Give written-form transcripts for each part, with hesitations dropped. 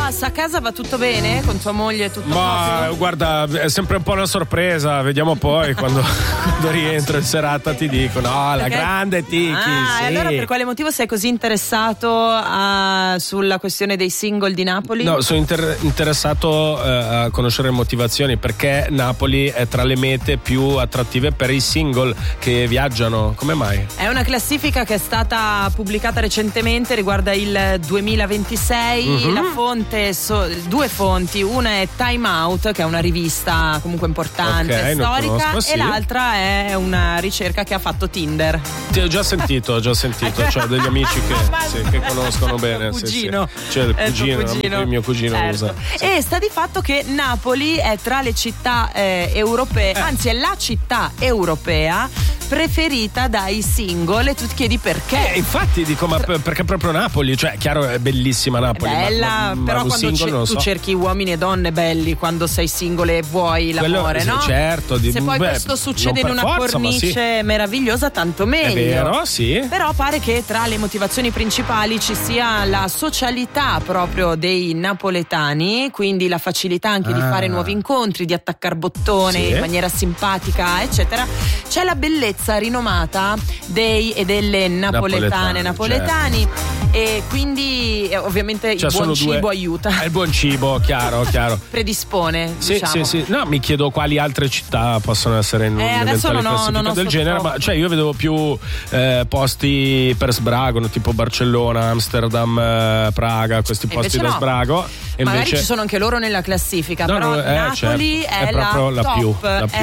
Boss, a casa va tutto bene? Con tua moglie tutto Ma guarda, è sempre un po' una sorpresa. Vediamo poi quando rientro in serata ti dico la grande Tiki. Sì. E allora per quale motivo sei così interessato sulla questione dei single di Napoli? No, sono interessato a conoscere le motivazioni, perché Napoli è tra le mete più attrattive per i single che viaggiano. Come mai? È una classifica che è stata pubblicata recentemente, riguarda il 2026. La fonte, due fonti, una è Time Out, che è una rivista comunque importante, storica, conosco, sì. E l'altra è una ricerca che ha fatto Tinder. Ti ho già sentito, cioè degli amici che conoscono bene. Cugino. Sì. Cioè il cugino, il mio cugino usa. Sì. E sta di fatto che Napoli è tra le città europee, anzi è la città europea preferita dai single, e tu ti chiedi perché. Infatti dico, ma perché proprio Napoli? Cioè, chiaro, è bellissima Napoli. È bella, ma però un quando single, tu cerchi uomini e donne belli quando sei single e vuoi l'amore, no? Certo. Se poi questo succede in una cornice meravigliosa, tanto meglio. È vero, sì. Però pare che tra le motivazioni principali ci sia la socialità proprio dei napoletani, quindi la facilità anche di fare nuovi incontri, di attaccar bottone in maniera simpatica, eccetera. C'è la bellezza rinomata dei e delle napoletani, certo. E quindi ovviamente il buon cibo aiuta. Il buon cibo, chiaro. Predispone, sì, diciamo. Sì. No, mi chiedo quali altre città possono essere in un'eventuale classifica del genere, ma cioè io vedevo più posti per sbrago, tipo Barcellona, Amsterdam, Praga, questi posti da sbrago. E magari invece ci sono anche loro nella classifica, però Napoli certo. è proprio la top,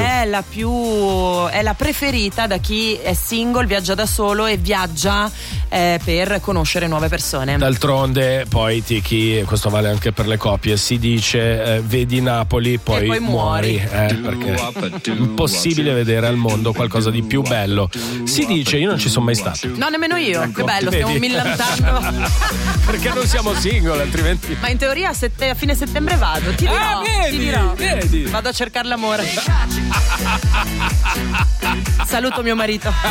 è è la preferita da chi è single, viaggia da solo e viaggia per conoscere nuove persone. D'altronde poi Tiki, questo vale anche per le coppie, si dice vedi Napoli poi muori, perché è impossibile vedere al mondo qualcosa di più bello. Si dice, io non ci sono mai stato. No, nemmeno io. Ecco, che bello, stiamo millantando. Perché non siamo single, altrimenti. Ma in teoria a fine settembre vado, ti dirò. Vedi. Vado a cercare l'amore. Saluto mio marito.